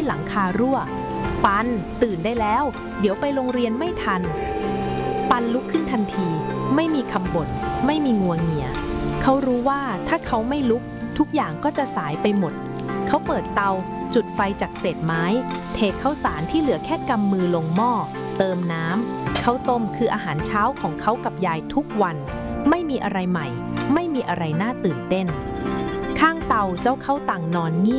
หลังคารั่วปันตื่นได้แล้วเดี๋ยวไปโรงเรียนไม่ทันปันลุกขึ้นทันทีไม่มีคำบ่นไม่มีงัวเงียเขารู้ว่าถ้าเขาไม่ลุกทุกอย่างก็จะสายไปหมดเขาเปิดเตาจุดไฟจากเศษไม้เทข้าวสารที่เหลือแค่กำมือลงหม้อเติมน้ำข้าวต้มคืออาหารเช้าของเขากับยายทุกวันไม่มีอะไรใหม่ไม่มีอะไรน่าตื่นเต้นข้างเตาเจ้าเข้าต่างนอนเงียบ